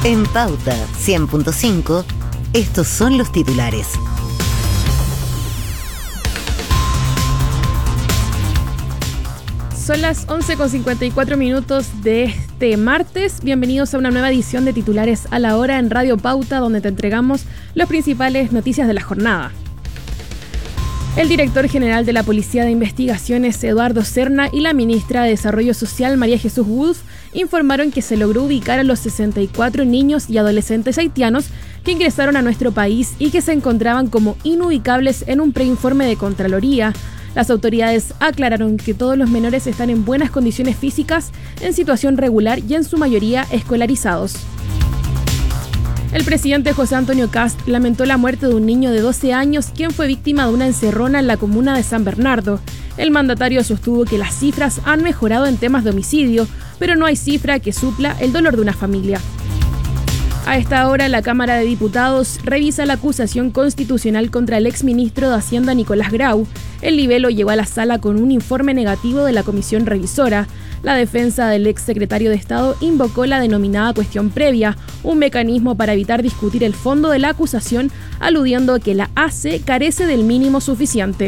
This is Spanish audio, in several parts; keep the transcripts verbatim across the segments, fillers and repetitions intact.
En Pauta cien punto cinco, estos son los titulares. Son las once con cincuenta y cuatro minutos de este martes. Bienvenidos a una nueva edición de Titulares a la Hora en Radio Pauta, donde te entregamos las principales noticias de la jornada. El director general de la Policía de Investigaciones, Eduardo Serna, y la ministra de Desarrollo Social, María Jesús Wolf, informaron que se logró ubicar a los sesenta y cuatro niños y adolescentes haitianos que ingresaron a nuestro país y que se encontraban como inubicables en un preinforme de Contraloría. Las autoridades aclararon que todos los menores están en buenas condiciones físicas, en situación regular y en su mayoría escolarizados. El presidente José Antonio Kast lamentó la muerte de un niño de doce años, quien fue víctima de una encerrona en la comuna de San Bernardo. El mandatario sostuvo que las cifras han mejorado en temas de homicidio, pero no hay cifra que supla el dolor de una familia. A esta hora, la Cámara de Diputados revisa la acusación constitucional contra el exministro de Hacienda Nicolás Grau. El libelo llegó a la sala con un informe negativo de la comisión revisora. La defensa del exsecretario de Estado invocó la denominada cuestión previa, un mecanismo para evitar discutir el fondo de la acusación, aludiendo que la A C carece del mínimo suficiente.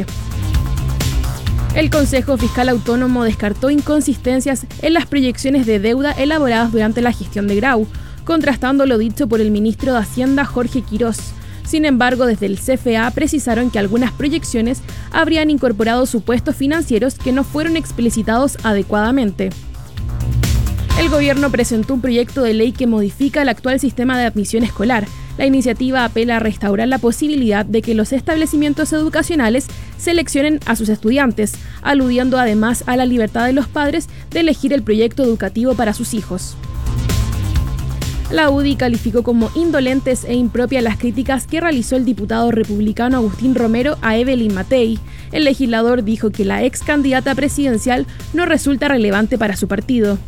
El Consejo Fiscal Autónomo descartó inconsistencias en las proyecciones de deuda elaboradas durante la gestión de Grau, contrastando lo dicho por el ministro de Hacienda, Jorge Quirós. Sin embargo, desde el C F A precisaron que algunas proyecciones habrían incorporado supuestos financieros que no fueron explicitados adecuadamente. El gobierno presentó un proyecto de ley que modifica el actual sistema de admisión escolar. La iniciativa apela a restaurar la posibilidad de que los establecimientos educacionales seleccionen a sus estudiantes, aludiendo además a la libertad de los padres de elegir el proyecto educativo para sus hijos. La U D I calificó como indolentes e impropias las críticas que realizó el diputado republicano Agustín Romero a Evelyn Matei. El legislador dijo que la ex candidata presidencial no resulta relevante para su partido.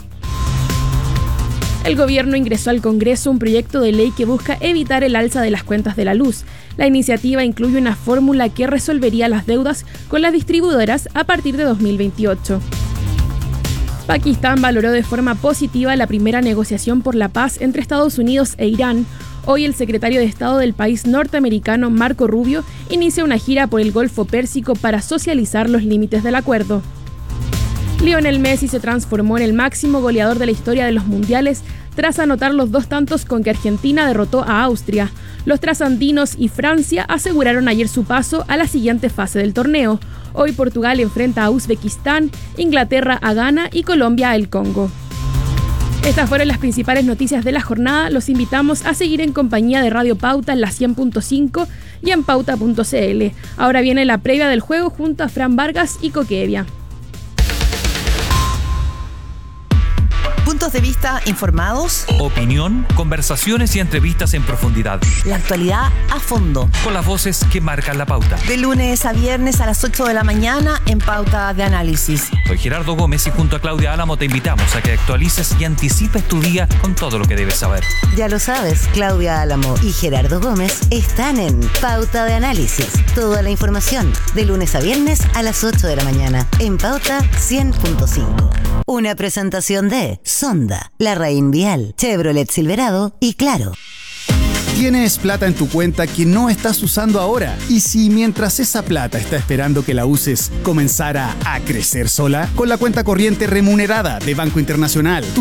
El gobierno ingresó al Congreso un proyecto de ley que busca evitar el alza de las cuentas de la luz. La iniciativa incluye una fórmula que resolvería las deudas con las distribuidoras a partir de dos mil veintiocho. Pakistán valoró de forma positiva la primera negociación por la paz entre Estados Unidos e Irán. Hoy el secretario de Estado del país norteamericano, Marco Rubio, inicia una gira por el Golfo Pérsico para socializar los límites del acuerdo. Lionel Messi se transformó en el máximo goleador de la historia de los mundiales tras anotar los dos tantos con que Argentina derrotó a Austria. Los trasandinos y Francia aseguraron ayer su paso a la siguiente fase del torneo. Hoy Portugal enfrenta a Uzbekistán, Inglaterra a Ghana y Colombia a El Congo. Estas fueron las principales noticias de la jornada. Los invitamos a seguir en compañía de Radio Pauta en la cien punto cinco y en pauta punto c l. Ahora viene la previa del juego junto a Fran Vargas y Coquevia. Puntos de vista informados, opinión, conversaciones y entrevistas en profundidad. La actualidad a fondo. Con las voces que marcan la pauta. De lunes a viernes a las ocho de la mañana en Pauta de Análisis. Soy Gerardo Gómez y junto a Claudia Álamo te invitamos a que actualices y anticipes tu día con todo lo que debes saber. Ya lo sabes, Claudia Álamo y Gerardo Gómez están en Pauta de Análisis. Toda la información de lunes a viernes a las ocho de la mañana en Pauta cien punto cinco. Una presentación de Sonda, La Raín Vial, Chevrolet Silverado y Claro. Tienes plata en tu cuenta que no estás usando ahora. Y si mientras esa plata está esperando que la uses, comenzara a crecer sola, con la cuenta corriente remunerada de Banco Internacional,